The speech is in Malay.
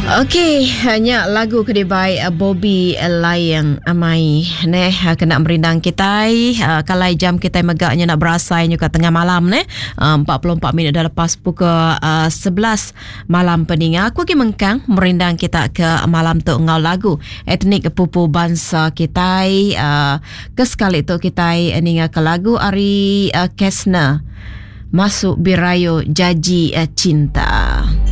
Okey, hanya lagu kedai Bobby Layang Amai neh kena merindang kita kalai jam kita megaknya nak berasai nyuka tengah malam neh 44 minit dah lepas pukul 11 malam peninga aku lagi mengkang merindang kita ke malam tu ngau lagu etnik pupu bangsa kita ke sekali tu kita ninga ke lagu Ari Kesna Masuk Birayo Jaji Cinta.